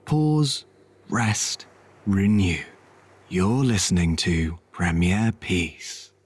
Pause, rest, renew. You're listening to Premier Peace.